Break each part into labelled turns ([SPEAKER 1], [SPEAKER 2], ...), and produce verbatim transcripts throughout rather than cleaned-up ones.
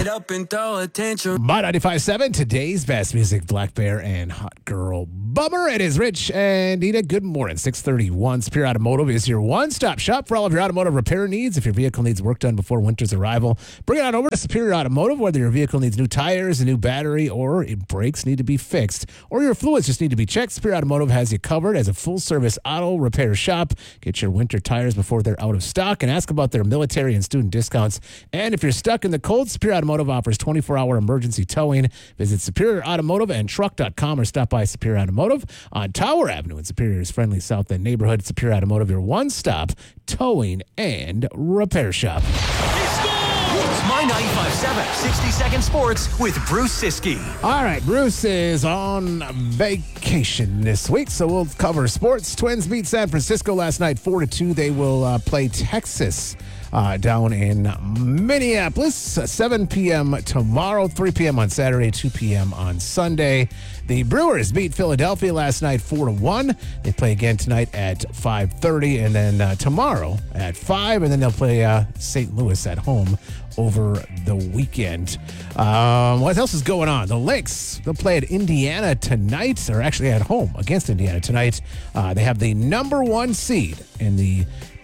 [SPEAKER 1] up and throw attention.
[SPEAKER 2] My ninety-five point seven, today's best music, Black Bear and Hot Girl Bummer. It is Rich and Nina. Good morning. six thirty-one. Superior Automotive is your one-stop shop for all of your automotive repair needs. If your vehicle needs work done before winter's arrival, bring it on over to Superior Automotive. Whether your vehicle needs new tires, a new battery, or brakes need to be fixed, or your fluids just need to be checked, Superior Automotive has you covered as a full-service auto repair shop. Get your winter tires before they're out of stock and ask about their military and student discounts. And if you're stuck in the cold, Superior Automotive offers twenty-four hour emergency towing. Visit Superior Automotive and truck dot com or stop by Superior Automotive on Tower Avenue in Superior's friendly South End neighborhood. Superior Automotive, your one-stop towing and repair shop.
[SPEAKER 3] It's My ninety-five point seven, sixty second Sports with Bruce Siskey.
[SPEAKER 2] All right, Bruce is on vacation this week, so we'll cover sports. Twins beat San Francisco last night four to two. They will uh, play Texas uh, down in Minneapolis, seven p.m. tomorrow, three p.m. on Saturday, two p.m. on Sunday. The Brewers beat Philadelphia last night four to one. They play again tonight at five thirty, and then uh, tomorrow at five, and then they'll play uh, Saint Louis at home over the weekend. Um, what else is going on? The Lynx, they'll play at Indiana tonight, or actually at home against Indiana tonight. Uh, they have the number one seed in the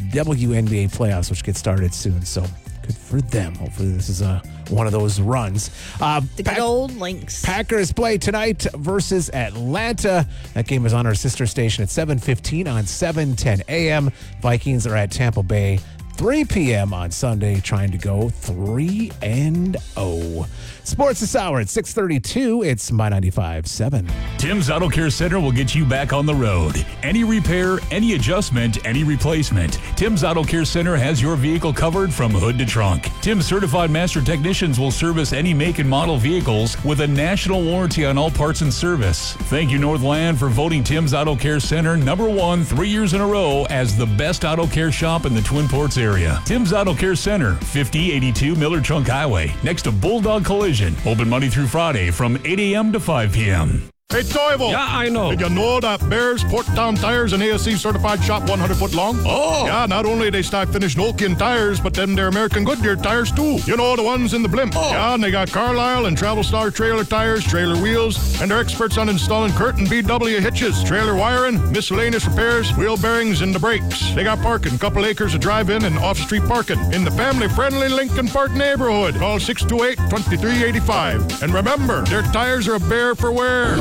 [SPEAKER 2] W N B A playoffs, which get started soon. So good for them. Hopefully this is a one of those runs. Uh,
[SPEAKER 4] the good Pack- old Lynx.
[SPEAKER 2] Packers play tonight versus Atlanta. That game is on our sister station at seven fifteen on seven ten a.m. Vikings are at Tampa Bay three p.m. on Sunday, trying to go three and oh. Sports this hour at six thirty-two. It's My ninety-five point seven.
[SPEAKER 5] Tim's Auto Care Center will get you back on the road. Any repair, any adjustment, any replacement. Tim's Auto Care Center has your vehicle covered from hood to trunk. Tim's certified master technicians will service any make and model vehicles with a national warranty on all parts and service. Thank you, Northland, for voting Tim's Auto Care Center number one three years in a row as the best auto care shop in the Twin Ports area. Tim's Auto Care Center, fifty eighty-two Miller Trunk Highway, next to Bulldog Collision. Open Monday through Friday from eight a.m. to five p.m.
[SPEAKER 6] Hey, Toivo.
[SPEAKER 7] Yeah, I know.
[SPEAKER 6] Did you know that Bears Porttown Tires and A S C certified shop one hundred foot long?
[SPEAKER 7] Oh.
[SPEAKER 6] Yeah, not only they stock finished Nokian tires, but then they're American Goodyear tires too. You know, the ones in the blimp.
[SPEAKER 7] Oh.
[SPEAKER 6] Yeah, and they got Carlisle and Travel Star trailer tires, trailer wheels, and they're experts on installing Curtin B W hitches, trailer wiring, miscellaneous repairs, wheel bearings, and the brakes. They got parking, couple acres of drive-in and off-street parking in the family-friendly Lincoln Park neighborhood. Call six two eight, two three eight five. And remember, their tires are a bear for wear.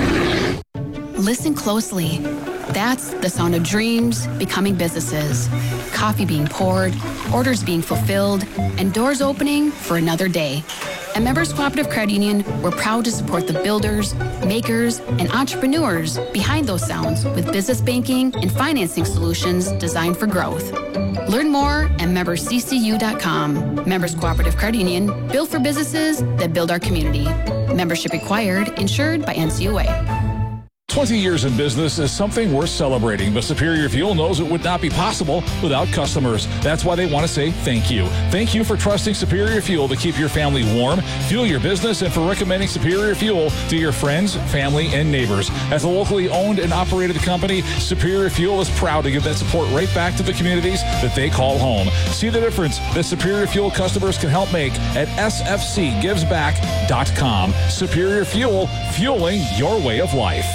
[SPEAKER 8] Listen closely. That's the sound of dreams becoming businesses. Coffee being poured, orders being fulfilled, and doors opening for another day. At Members Cooperative Credit Union, we're proud to support the builders, makers, and entrepreneurs behind those sounds with business banking and financing solutions designed for growth. Learn more at members c c u dot com. Members Cooperative Credit Union, built for businesses that build our community. Membership required, insured by N C U A.
[SPEAKER 9] twenty years in business is something worth celebrating, but Superior Fuel knows it would not be possible without customers. That's why they want to say thank you. Thank you for trusting Superior Fuel to keep your family warm, fuel your business, and for recommending Superior Fuel to your friends, family, and neighbors. As a locally owned and operated company, Superior Fuel is proud to give that support right back to the communities that they call home. See the difference that Superior Fuel customers can help make at s f c gives back dot com. Superior Fuel, fueling your way of life.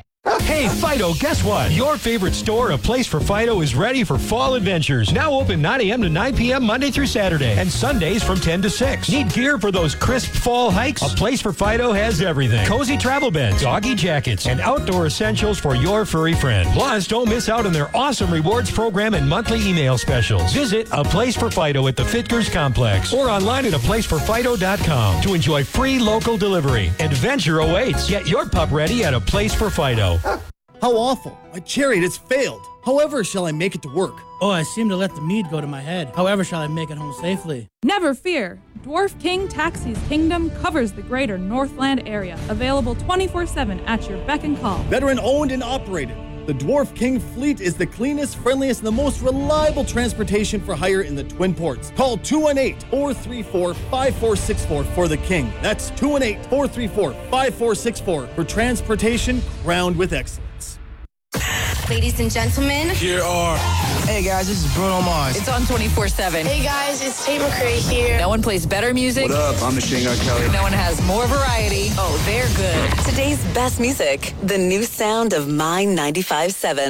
[SPEAKER 10] Hey, Fido, guess what? Your favorite store, A Place for Fido, is ready for fall adventures. Now open nine a.m. to nine p.m. Monday through Saturday, and Sundays from ten to six. Need gear for those crisp fall hikes? A Place for Fido has everything. Cozy travel beds, doggy jackets, and outdoor essentials for your furry friend. Plus, don't miss out on their awesome rewards program and monthly email specials. Visit A Place for Fido at the Fitkers Complex or online at a place for fido dot com to enjoy free local delivery. Adventure awaits. Get your pup ready at A Place for Fido.
[SPEAKER 11] How awful. My chariot has failed. However shall I make it to work?
[SPEAKER 12] Oh, I seem to let the mead go to my head. However shall I make it home safely?
[SPEAKER 13] Never fear. Dwarf King Taxi's Kingdom covers the greater Northland area. Available twenty-four seven at your beck and call.
[SPEAKER 11] Veteran owned and operated. The Dwarf King fleet is the cleanest, friendliest, and the most reliable transportation for hire in the Twin Ports. Call two one eight, four three four, five four six four for the King. That's two one eight, four three four, five four six four for transportation crowned with excellence.
[SPEAKER 1] Ladies and gentlemen,
[SPEAKER 4] here are...
[SPEAKER 7] Hey guys, this is Bruno Mars.
[SPEAKER 14] It's on twenty-four seven.
[SPEAKER 1] Hey guys, it's Tate McRae here.
[SPEAKER 14] No one plays better music.
[SPEAKER 4] What up? I'm Machine Gun Kelly.
[SPEAKER 14] No one has more variety. Oh, they're good.
[SPEAKER 15] Today's best music, the new sound of My ninety-five seven.